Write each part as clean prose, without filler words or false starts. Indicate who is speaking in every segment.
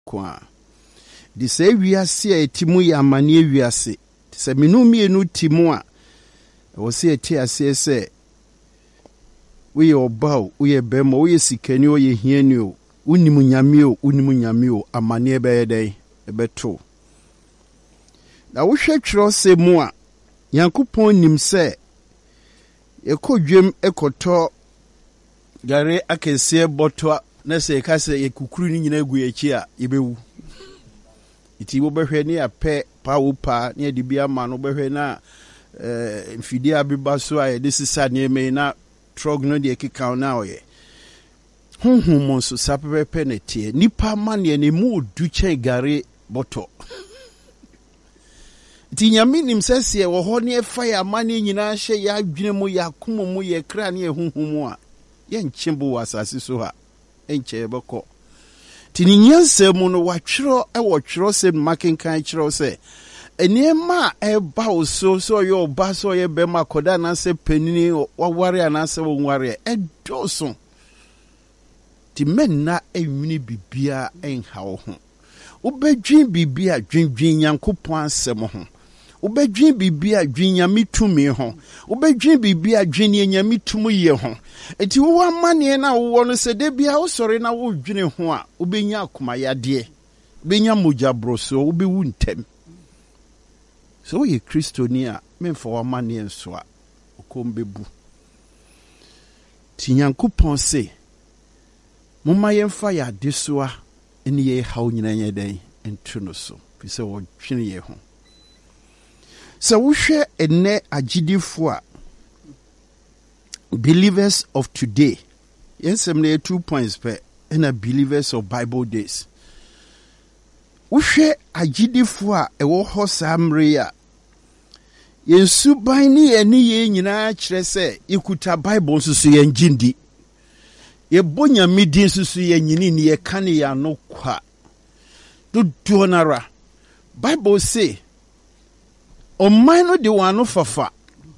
Speaker 1: kwa di se wiase a etimu ya amane wiase se menu mienu timu a wo se eti ase se we obao we bemo we sikani o ye hiani o unimu nyame o amane ebe den ebeto na wo hwe twro se mu a Yankopon nim se ekodwem ekoto gare akese boto na se ka se ekukuru ni nyina gu echi a yebewu iti wo behwe ne apɛ pa ne de bia ma no behwe na mfidi abeba so a de sisa ne me na trog no de kika na oye honhom mo so sapepe ne tie nipa ma ne mu du chen gare boto ti nyame nim sese wo ho ne fa ya ma ne nyina hye ya adwene mu ya komo mu ye kra ne honhom a ye nchembo wasase so ha enche beko tini nyanse mu no watwero wo twero se makenkan kyerɛ se eniema eba oso so yo ba so ye be makoda na se panini waware ana se wonware edoso ti menna enwini bibia enha wo ho ubedwin bibia dwendwen Yankopɔn asɛm ho ubedwin bibia dwen nyame tumi ho ubedwin bibia dwen nyame tumi ye ho enti wo amane na wo no se de bia wo sɔre na wo dwene ho a ubenya akoma yade benya mogya broso ubewu ntem so ye kristoni a memfa wa amane nso a okombebu ti Yankopɔn se mumma yemfa ya desoa eni ye hawo nyina nye den entu no so fi se wo dwene ye ho so wo hwɛ ene agidifo a believers of today yes some 2 points per in a believers of Bible days wo hwɛ agidifo a ɛwɔ hɔ samre a yesu ban ni eni ye nyina kyerɛ sɛ ikuta Bible so so yɛn gindi ye bonya midin so so yɛn nyini ne ye kane ya no kwa do donara Bible say ɔman no de wano fafa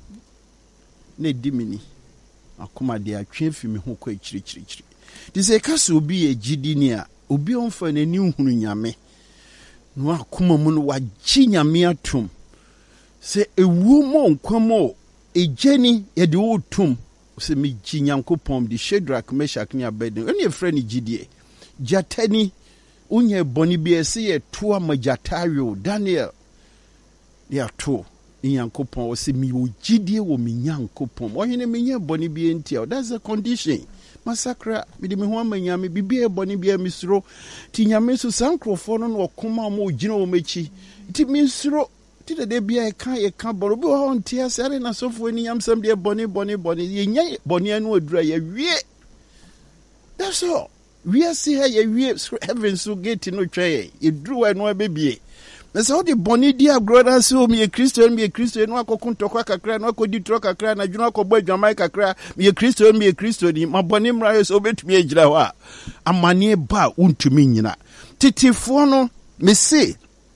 Speaker 1: na di mini akoma de atwe fi me ho kwa kyirikyirikyiri di se ka so obi ye gidi ni a obi onfa n'ani hunu nyame no akoma mu no wagye nyame atom se ewu mo nkwamo ejeni ye de wotum se me gi Nyankopɔn di Shadrach Meshach ne Abednego ene efre ni gidie jatani unye boni bi ese ye to amajatawo Daniel ya to Nyankopɔn wo se mi wo gidie wo mi Nyankopɔn wo hene me nya boni bi entia that's the condition masakra mi de me ho amanya me bibie boni bi misro ti nyame so sankrofo no no koma mo gina wo mechi ti misro ti de bia e kan boro bi ho ntia sare na sofo ni nyamsam de boni ye nya boni anu adura ye wie that's all we see her ye wie heaven so gate no twa ye duru anu abebie na so the boni dia brother so me Christian no akokuntokwa kakra no akodi tro kakra na dwuna akobɔ adwamai kakra me Christian ni maboni mra so betumi agira ho a amane ba untumi nyina titifo no me se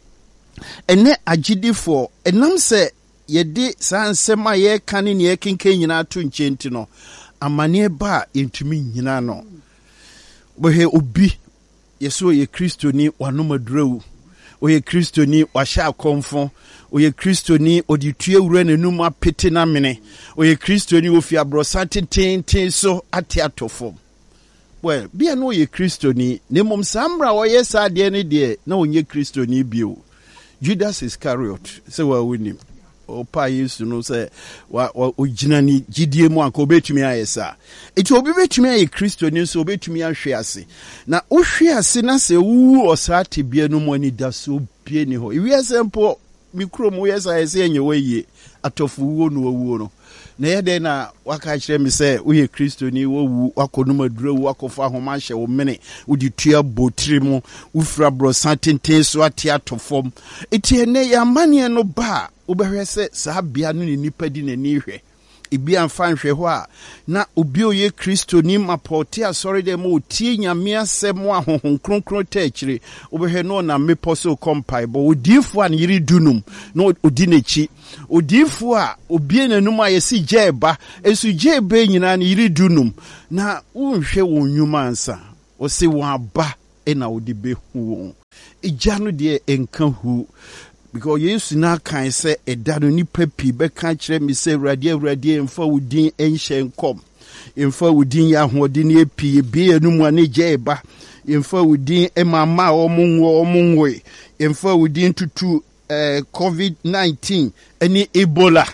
Speaker 1: ene agidifo enam se yede sansem a ye kane ne ye kenken nyina to nkyenti no amane ba entumi nyina no bohe obi yeso ye Kristoni wanomadrewu oye Kristoni washa akomfo oye Kristoni oditue wura nanum apete na mene oye Kristoni ofi abrosa tenten so ate atofo well bia no oye Kristoni ne mom samra oye sade ne de na onye Kristoni bio Judas Iscariot se wa woni opa Yesu no se wa ogina ni gidie mu anka obetumi ayesa eti obi betumi aye Kristoni so obetumi ahwe ase na ohwe ase na se wu osate bia no mo ni da so bia ni ho iwi sempo mikro mu yesa ese enye waye atofu wo no na yede na waka kire mi se uye Kristoni wo wu wakonum adura wu akofa homa hye wo mene udi tua botiri mu ufra brosan tenten so ate atofom eti ene ya mane no ba ubehwe se sa bia no ni nipa di na ni hwe ibi amfa nhwe ho a na obi oye Kristoni mapote asori de mo tie nyame asem ahohon kronkron ta akire ubehwe no na meposo kompai bo odifo an yiri dunum no odi nechi odifo a obi nanum ayesi jeba esu jeba nyina na yiri dunum na unhwe won nwuma ansa o se won aba e na odi behu won Ejano de enka hu because yesu na kan say edano nipa pi be kan kire mi say awurade emfa wudin enhye nkom emfa wudin ya hoɔden epi bi enum ane jeba emfa wudin emama omunwo emfa wudin tutu COVID-19 any Ebola.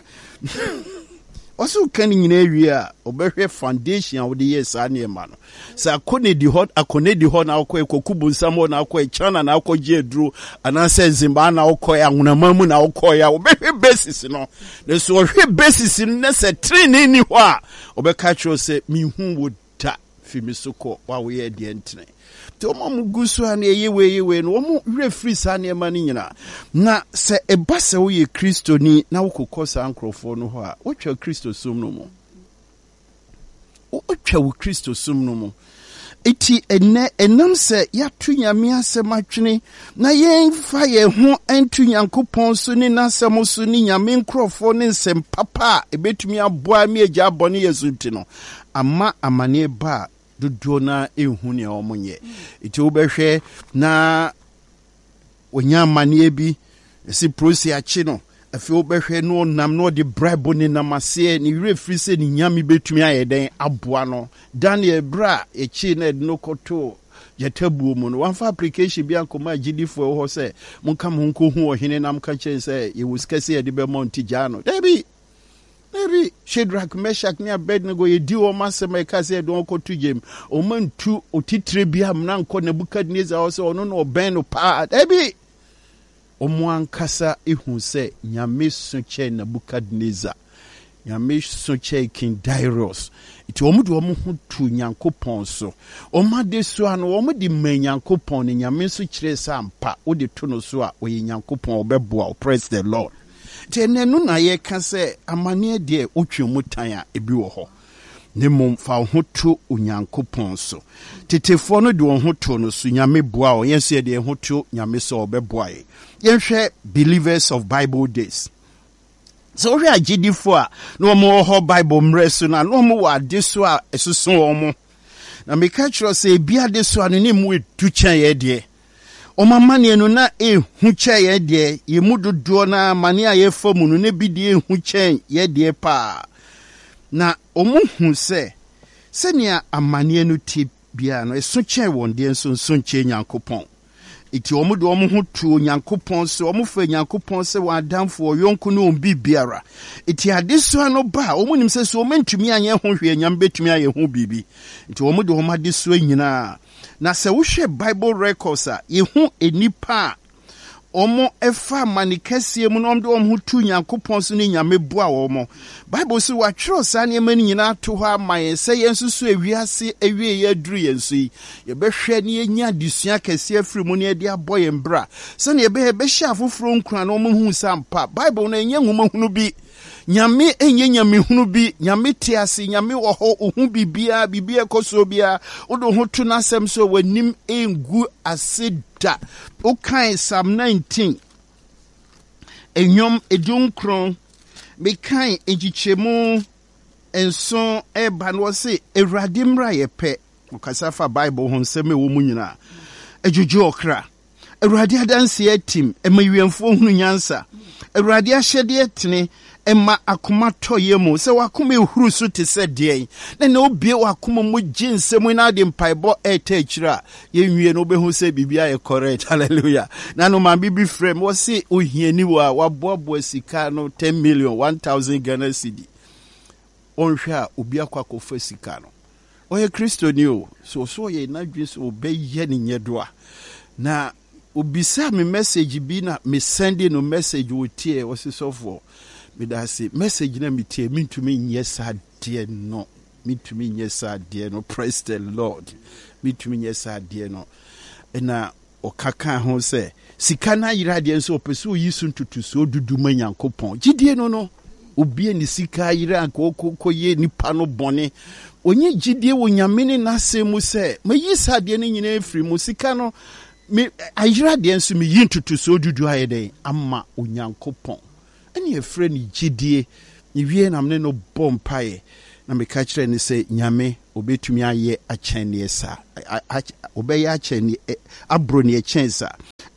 Speaker 1: Also can in area obehwe foundation with the yes animano. So akone di hot na okwe kokubu samo na okwe chana na okwe jedru ananse zimba na okwe ya unamamu na okwe ya obehwe basis no. Neso ohwe basis no se training ni hɔ a obeka tro se mihu woda fimisoko wa we de entene. Omo gusu an yewe no omo refree sa ne ma ni nyina na se eba se wo ye Kristo ni na wo kokosa ankrofo no ho a wo twa Kristo sum no mo wo twa wo Kristo sum no mo eti enam se ya tu nyame asem atwene na yen fa ye ho antu Nyankopɔn so ni nasem so ni nyame nkrofo ni nsem papa ebetumi aboa mi agya bone yesu ti no ama amane ba dodo na ehu ne omonye iti obehwe na onya mane bi esi prosi achi no afi obehwe no nam no de bribe ni namase ni refri se ni nyame betumi ayeden aboa no Daniel bra echi na no koto yetabuo mu no wanfa application bi ankoma gidifo ho se monka mo nko hu ohene nam ka chen se ye wuskase ye de be monti jano debi Maybe Shadrach, Meshach, near Abednego, ye do o master my case, don't go to Jim. O man two, o titribia, Nanko, Nebuchadnezzar, also, no, Ben, or pa, Debbie. O moan casa, who say, Yamis Sunche, Nebuchadnezzar. Yamis Sunche, King Darius. It almost who to Yanko Ponso. O ma de swan, o ma de men Yanko Pon, and Yamis Suche, Sam, pa, o de Tunosua, or Yanko Pon, Beboa, praise the Lord. Tene no na ye ka se amane de otwe mutan a ebi wo ho ne mom fa ho to Onyankopɔn so tetefo no de ho to no so nyame boa o yense de ho to nyame so obeboa ye yenhwɛ believers of Bible days so we agidifo a no mo ho Bible mreso na no mo wa de so a esusun wo mo na me ka kyerɛ se bia de so anu ne mu etu kyan ye de o mamane no na hu kye ye de ye mudodo na mane a ye famu no ne bi de hu kye ye de pa na o mu hu se nea amane no ti bia no eso kye won de nso kye Nyankopɔn iti o mu do o mu hu tu Nyankopɔn se o mu fa Nyankopɔn se wa adamfo o yonku no ombi biara iti ade so no ba o mu nim se so o mentumi anye ho hwe nyam betumi aye ho bibi iti o mu do o ma de so nyina na se wo hwe Bible records a ye hu enipa omo efa manikasie mu no do omo tu Nyankopɔn so ni nyame boa omo Bible se wa twero sa ne mani nyina to ho amaye se yensusu ewiase ewie ye duru yensu ye behwe ne nya disua kase afiri mu ne de aboye mbra se ne be hye afoforo nkura no omo hu sampa Bible na enye nwoma hunu bi nyame enye nyame hunu bi nyame tiase nyame wo ho ohu bibia ekoso bia odo ho tu nasem so wanim engu aseda okan Psalm 19 enyom edunkron mekan egichemu enso eba no se Awurade mra ye pe okasa fa Bible ho nsem ewo mu nyina ejuju okra Awurade adanse atim emawiemfo hunu nyansa Awurade ahyede etene Emma akoma toye mu se wakoma ehuru so te se de na obie wakoma mu ginsem na de mpaibo etachira ye nwie no behu se bibia ye correct hallelujah na no man bibi frame wo se ohiani wa waboabo sika no 10 million 1000 Ghana cedi onhwe a obi akwakofa sika no oye Kristo ni o so ye na dwe so obeye ni nyedoa na obisa me message bi na me send no message wo tie wo se sofo me da say message na me tie mintumi nyesa de no mintumi nyesa de no praise the Lord mintumi nyesa de no na okaka ho se sika na yira de nso opeso yisu ntutu so dudu ma Nyankopɔn gidie no obie ni sika yira ko ye nipa no bone onye gidie wo nyame ne nasemu se mayisa de no nyina efiri mu sika no me ayira de nso me yintutu so dudu ayede amma Onyankopɔn ani efre ni gidie ni wie na mne no bompae na me ka kire ni se nyame obetumi aye akyene esa obeye akyene abro ne akyene sa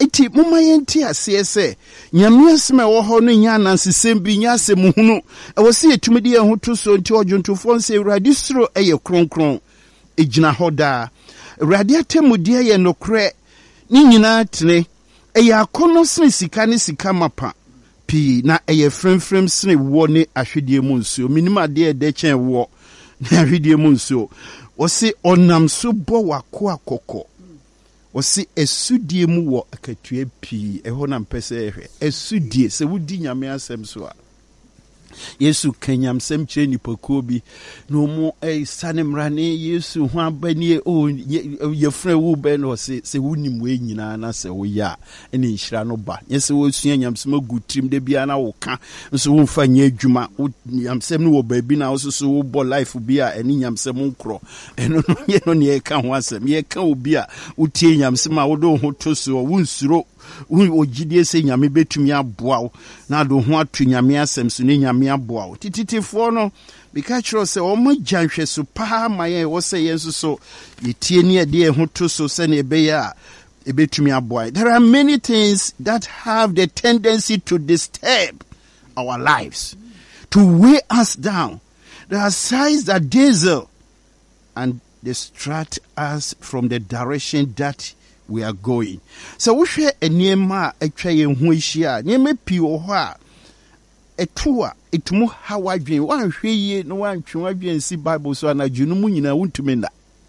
Speaker 1: iti moma yenti ase se nyame asem e wo ho no nya nansesem bi nya asem hunu e wo se etumi de ho to so nti odwontofo nse Awurade suro eye kronkron ejina hoda Awurade atemudie ye nokre ni nyina tene eye akono sene sika ne sika mapa pi na eye fremfrem sene wo ne ahwedie mu nsuo minima de de chen wo na ahwedie mu nsuo wo se onam so bo wako akoko wo se esudie mu wo akatua pi eho na mpese ehwe esudie se wudi nyame asem so a Yesu kenyam sem kire nipakuo bi no mo sanemrane Yesu ho abani ye frɛ wo be no se wonim we nyina na se wo ya ene nhira no ba nyese wo sua nyamsem agutrim de bia na wo ka nso wo mfa nya adwuma nyamsem no wo baabi na wo so wo bo life bi a ene nyamsem nkro eno no ye no ne ka ho asem ye ka obi a wotie nyamsem a wo do ho to so wo nsuro ogidie se nyame betumi aboa wo na do ho atu nyame asem so ne nyame aboa wo tititifo no bika chiro se o ma janhwe so pa ma ye wo se yenso so yetie ne ade ho to so se ne ebe ya ebetumi aboa. There are many things that have the tendency to disturb our lives, to weigh us down. There are signs that dazzle and distract us from the direction that we are going. So we share a niema a tray and huishia, name pi or ha a tour, it mo how I dream. One ye no one chua see Bible so na junumunina won't to menda.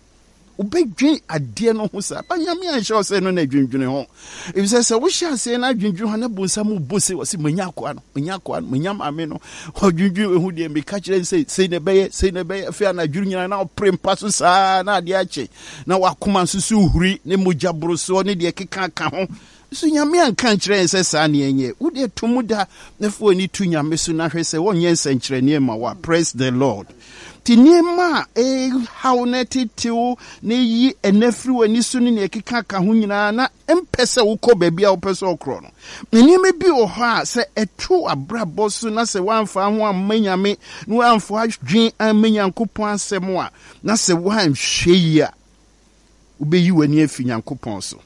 Speaker 1: Ube dream a dear no husa, but yammy shall say no dream home. If says I wish I say I dream Johanna Bunsamu Bussy was in Minyakuan, Minyam Ameno, or Juju who did me catch and say the bay, Fiana Junior now prim passus na diache. Now I come and susu, Nemujabruso, Nidia Kika. So Yamian country says Sani and ye, would ye tumuda, therefore need to Yamisuna say 1 year century near Mawa. Praise the Lord. Tinema how neti to ne yi enefru ani suni ne keka ka ho nyina na empese wo ko bebia wo pese okro no menime bi o ha se etu abrabo so na se wanfa ho amanyame no wanfa adwen amanyankopon asem a na se wanhwe yi a ubeyi wani afi nyankopon so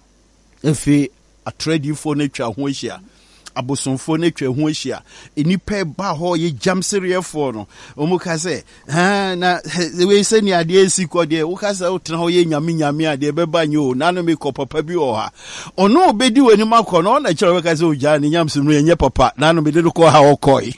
Speaker 1: efi atradifo na twa ho hia abosonfo na twa ho hia enipa ba ho ye jamserefo no omuka se na we se ni ade esiko de wo ka se utena ho ye nyame ade beba nyo na no me ko papa bi o ha ono obedi wani makọ no na kire we ka se oja ni nyamsem no ye papa na no me de ko ha okoi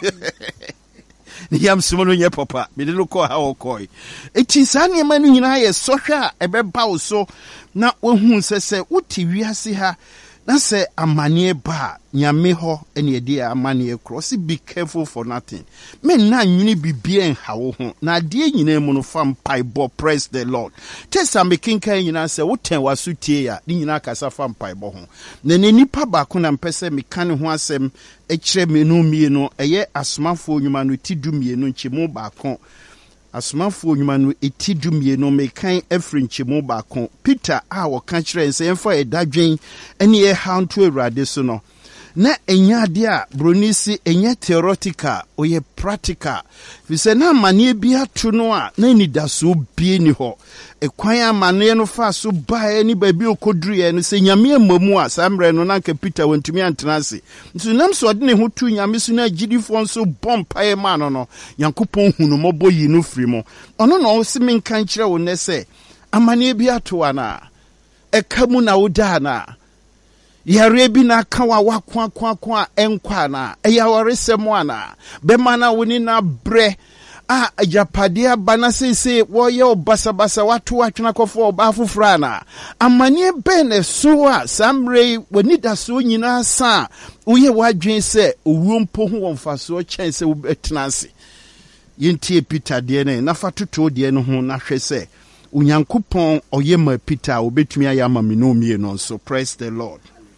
Speaker 1: ni nyamsem no ye papa me de ko ha okoi eti sane ma no nyina ye sohwa ebeba wo so na wohu se uti wiase ha na se amane ba nyame ho ene ede amane cross. Be careful for nothing. Men na nwini bibie nha wo ho na ade nyina mu no fam paibo. Praise the Lord. Tesa mekinkan nyina se woten wasutie ya ni nyina kasa fam paibo ho na nipa ba ko na mpese mekane ho asem ekire menu mienu eye asomafo nyuma no tidu mienu nchemu ba ko asomafo nyuma no etidu mienu mekan afri nchemu ba ko Peter a wo ka kire nse emfa edadwen ene ye hanto Awurade so no na enyade a bronisi enye theoretical oye practical fi se na amane bi ato no a na nidaso bi ni ho ekwan amane no fa so bae ni ba bi okoduru no se nyame amamu a samre no na nka Peter wantumi antenase nso nam so de ne ho tu nyame so na agidifo nso bompae ma no Yankopɔn hunu mɔbɔ yi no firi mo ono no se menka nkire wo ne se amane bi ato ana ekamu na woda na yare bi na kawa wakwa enkwa na eyaware semo ana bema na woni na bre ajapade bana sese wo ye obasabasa watu atwena kofo oba fofra na amane ben so a samre woni da so nyina sa uye wadwen se owuo mpo ho wonfaso chen se wobetenase yentie Peter de ne na fatoto de ne ho na hwe se Onyankopɔn oyema Peter obetumi ayama minomie no so. Praise the Lord.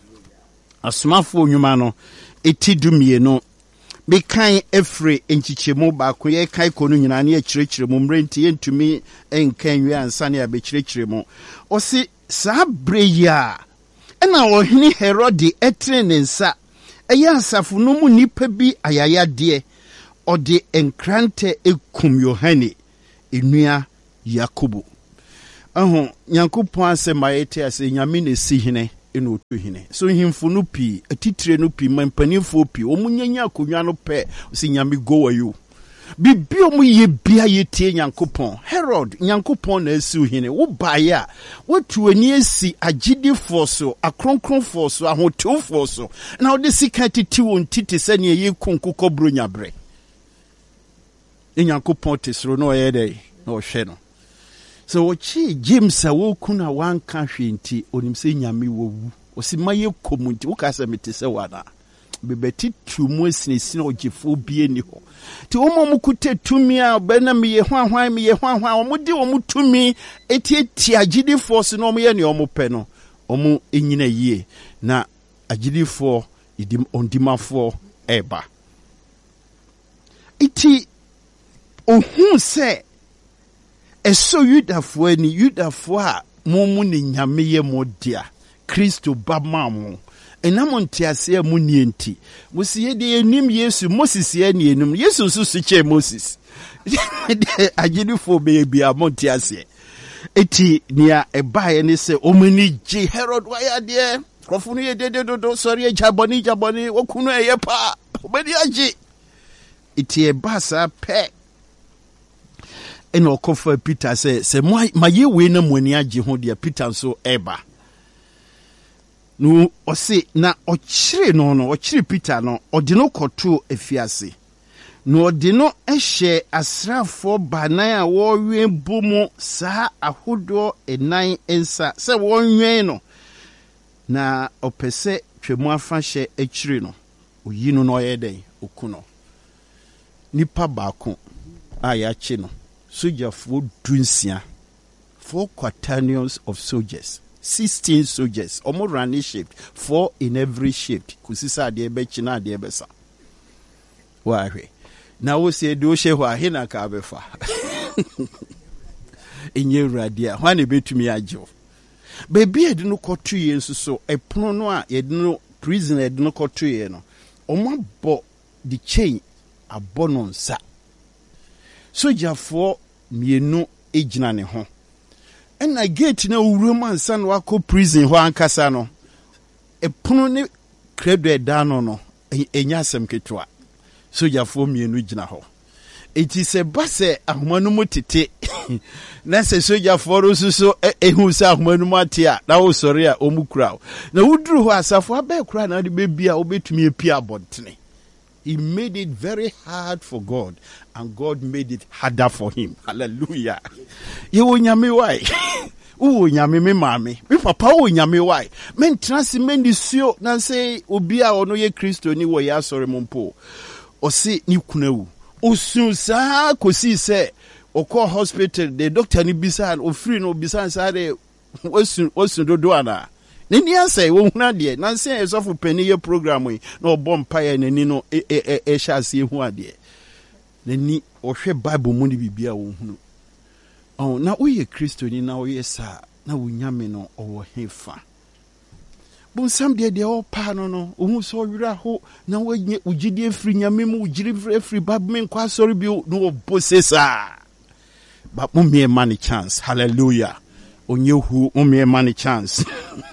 Speaker 1: Asomafo nyuma no etidu mienu mekan efre enchichemu ba ko ye kai kono nyina na ekirekiremu mrenti yentumi enkan wi ansa na abekirekiremu osi sa breya ena ohini Herode etrene nsa eya asafo no mu nipa bi ayayade ode enkrante ekum Yohane enua Yakobo Nyankopɔn asema yete ase nyame na si hene eno to hine so himfo no pi atitire no pi mampanifo pi omunyanya akonwa no pe si nyame go ayo bibi omu ye bia ye tie Nyankopon Herod Nyankopon na asi hine wo baaya watu ani asi agidi forso akronkron forso ahotew forso na wo de sika titi won titi se ne ye konkokɔ bro nyabre Nyankopon tesro no ye dey na wo hwe no so wachi James a wo kuna wanka hwenti onim se nyame wowu osi maye komunti wo ka se metese wana bebeti tumu esini ogifo bie ni ho ti omo mukute tumi a bena me ye hwanhwan omudi omu tumi eti agidi force no omo ye ne omo pe no omo enyina yie na agidi for idim ondima for eba iti ohun se eso yudafo ani yudafo a mumu ni nyame ye modia Kristo ba mamu enamonte ase mu nienti musie de enim Yesu Moses ye ne enum Yesu so che Moses agidi fo be bia monte ase eti nia ebae ne se omani ji Herod waya de krofunu ye dedodo sori jaboni okunu eye pa omani agi eti eba sa pe eno kofa Peter se maye we na muani agi ho de Peter so eba no ose na ochire no ochire Peter no ode no koto afiase no ode no ehye asrafo banan a wo wen bomu saa ahodo enan ensa se wo nwen no na opese twemu afa hye achire no oyi no no yeden okuno nipa baako a ya chi no sojafo dunsia 4 quaternions of soldiers 16 soldiers omo running shift 4 in every shift kusisa de be china de besa wa hwe na wo se do hye ho ahina ka befa enye radia hwa ne betumi agyo bebi ede no kotu ye nsuso epono no a ede no prison ede no kotu ye no omo bo the chain abono nsa sojafo mienu ejina ne ho ena gate na uwuroma nsa no akọ prison ho ankasa no epono ne credo edano no enya asem ketwa sojafo mienu gina ho eti se base ahomanu mutete na se sojafo rosuso ehu se ahomanu matia na wo sori a omukura na wuduru ho asafo abekura na de bebia obetumi epia abotene. He made it very hard for God, and God made it harder for him. Hallelujah. You nyame why? U nyame me mame. Me papa u nyame why? Men transi men disio na say obia ono ye Kristo ni wo ya sori mumpo. O si ni kunewu. Osun sa kosi se okọ hospital the doctor ni bisan o free no bisan sa de osun dodo ana. Nini answer wo huna de na say esofu pani ye program yi na obom paye nani no shase hu ade nani ohwe bible mu ni bibia wo hunu oh na wo ye Kristo ni na wo ye sa na wo nyame no owo hefa bon sam de o pa no ohun so wira ho na wo nye ugidi efri nyame mu ugiri efri bible men kwa sorry bi no obosesa ba mu me man chance hallelujah onye hu mu me man chance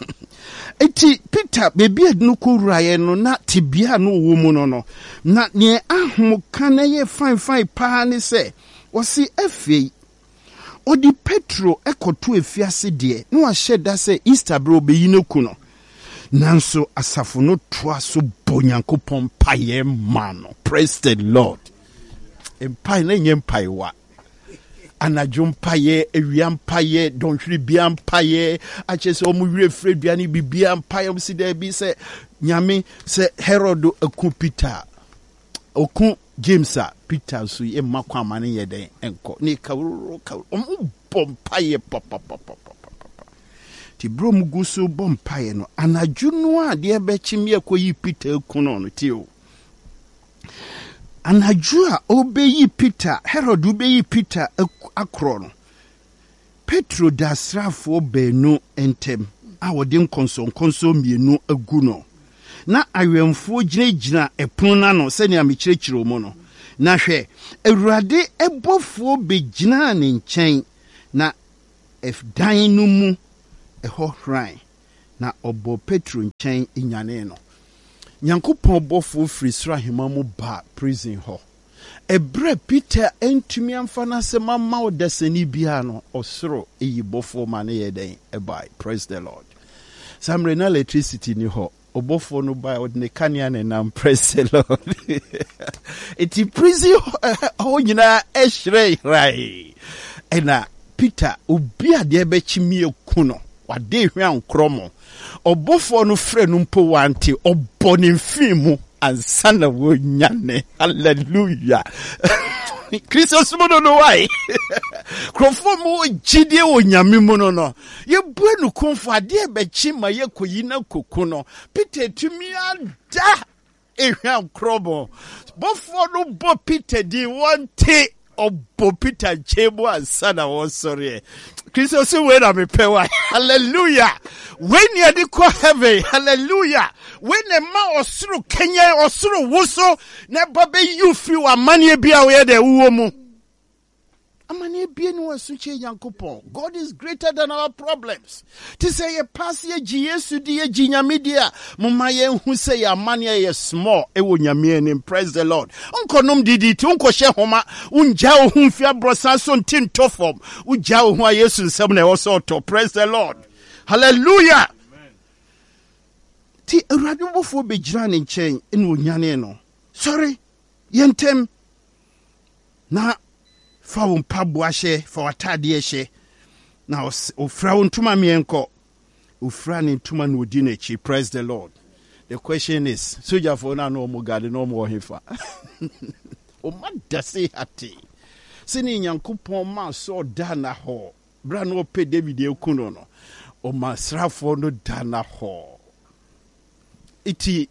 Speaker 1: eti Peter bebi ednu kuraye no na tibia no wo mu no na ne ahom kana ye fine pa ne se osi afei odi Petro ekoto efiase de no ahye da se Easter bro be yinoku no nanso asafo no toa so bonyankopon paye mano praise the Lord empai na nyempai wa anadwo mpaye ewia mpaye donhwiri bia mpaye achese omuwire freduane bibia mpaye omsi da bi se nyame se Herod aku Peter oku James a Peter so ye makwa amane ye den enko ne kawro mpaye papa ti bro muguso mpaye no anadwo no a de be chimie koyi Peter aku no ti o anajua obeyi Peter Herod obeyi Peter akro no Petro da srafo benu entem a wode nkonso mienu agu no na awemfo gina epon na no se ne amekirikiro mu no na hwe awurade ebofo begina ne nkyɛn na if dan no mu ɛhɔ hran na obo Petro nkyɛn inyane no Nyankopɔn bɔfo firi soro ahema mu ba prison hɔ Ebre Peter entumi amfa na se mama odasani bia no osoro eyi bɔfo ma ne yɛden ebai praise the Lord Samre na electricity ni hɔ obɔfo no ba odne kanea ne nam praise the Lord eti prison hɔ nyina ehre rai ena Peter obi ade bɛkyimie ku no wade hwe ankromo obɔfo no frɛ no mpo wante obɔne mfimu ansa na wonyane hallelujah Christos mo no why krofo mo gidie wonyame mu no ye bua no konfo ade bɛkyi ma ye koyi na koku no Peter tumi ada ehwe ankromo bɔfo no bɔ Peter di wante obo Peter chebo ansa na wo sorry Christos we na me pewa hallelujah when you dey call heaven hallelujah when the man osuru Kenya osuru wuso na babe you feel amane bia we dey wo mu amane bia ni wasuche Yankopon God is greater than our problems to say ye pass ye Yesu di ye nyame dia moma ye hu say amane ye small e wo nyame ani praise the Lord onkonom didi ti onkɔhye homa unja wo hu fia brosa so ntinto form unja wo hu a Yesu nsɛm na wo so to praise the Lord hallelujah amen ti awurade bofo begira ne nkyɛn ene onyane no sorry yentem na fa wo mpaboa hye fa watade hye na ofra wo ntuma mienko ofra ne ntuma no odi na chi praise the Lord the question is soja for na no mo gade no mo hefa o madase hati sini Nyankopɔn ma so da na ho bra no pe David ekuno no o masrafo no da na ho iti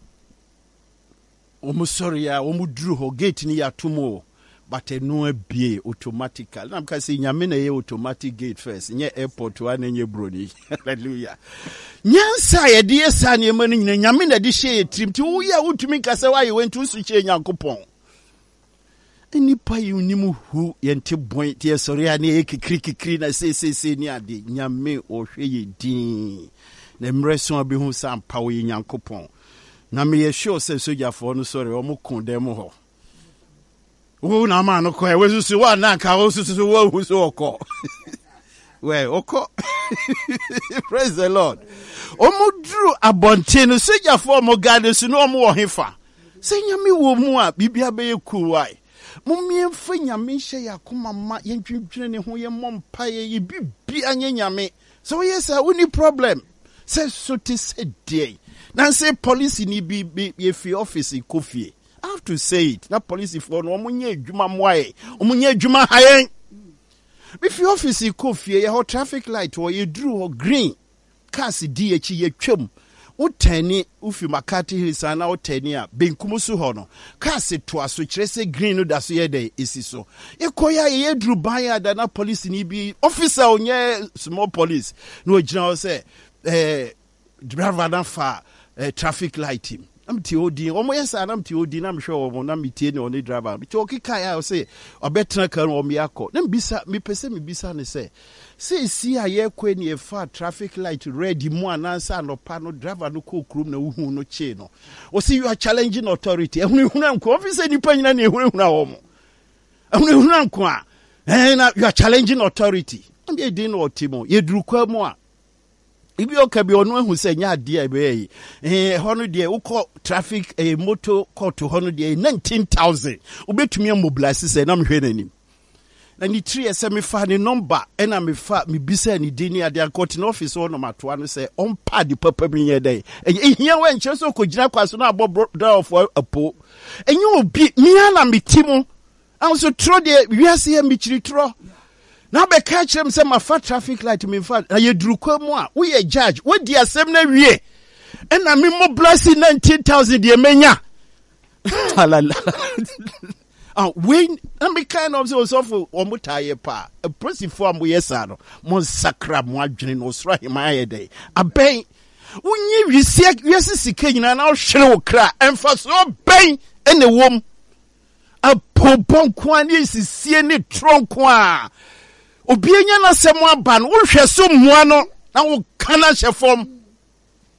Speaker 1: o mo sorry ya o mo duru ho gate ni ya tumo but no abie automatically na mka say nyame na ye automatic gate first nye airport wa na nye broni hallelujah nyansa ye de yesa na ema nyina nyame na de hye trim ti wo ya wutumi kasa wa ye wentu su hye Nyankopɔn enipa yi unimu hu ye nte bon ti sori ya na ye kikri na se ni ade nyame o hwe ye din na mreso abi hu sam pa wo ye Nyankopɔn na me ye sure say sojafo no sorry o mo kun dem ho wo na ma no ko e wesusu wa na ka wo susu wo hu so oko we oko praise the Lord omudru abonte no sejafo mo gade su no mo wo hefa se nyame wo mu a bibia be yekuwai mumie fa nyame hye yakoma ma yentwintwene ne ho ye mompa ye bibia anye nyame so yes uni problem se so te se dey na say police ni bi ye fi office kofie I have to say it. Na police for no omunye adwuma moae. Omunye adwuma hayen. If your office kofie ye traffic light or ye drew or green. Cars di echi ye twam. O tani ufi Makati Hills na o tani a benkumusu ho no. Cars to aso kire se green no da so ye dey esi so. E koya ye drew ban ya da na police ni bi officer onye small police. No gina o say driver na fa traffic light him. I'm T.O.D. Omo yes, I'm T.O.D. I'm sure omo na mitie ne oni driver. Bi choki kaya o say obetra kan o mi akọ. Na bisa mi pese mi bisa ne say si aye kwe ni e fa traffic light red mu anansa no pa no driver no ko krum na uhu no che no. O say you are challenging authority. Ehunu anko officer ni pa nyina na ehunu omo. Ehunu anko a na you are challenging authority. And they dey no otimo. Ye duru kwa mu a ibi okabi onu ahu se nya ade abe hono de ukọ traffic motor court hono de 19,000 ubetumi mobilize se na mhwe nanim na ni 3 se me fa ni number na me fa me bisa ni dini ade court no office ono matoa no se on pad papa bi nye dey ehia we nche so kogina kwaso na abo of apo enye obi mi ana metimo anso tro de wiase ya michiri tro na be catch them say my fat traffic light me fa na ye duru kwa mu a we ye judge we di asem na wie and na me mo blessing 19,000 de menya when na me kind of so for omutaye pa a prosifo am we yesa no mo sakra mo adwene no sra hima ye dey aben wonyi wiase sika nyina na hwere wo kra emfa so ben ene wom a popon kwa ni sisie ni tronko a obienya na semo aba no wo hwe so mmoa no na wo kana hye fom